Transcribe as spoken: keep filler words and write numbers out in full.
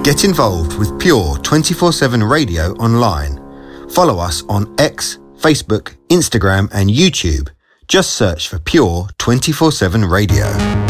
Get involved with Pure twenty-four seven Radio online. Follow us on X, Facebook, Instagram and YouTube. Just search for Pure twenty-four seven Radio.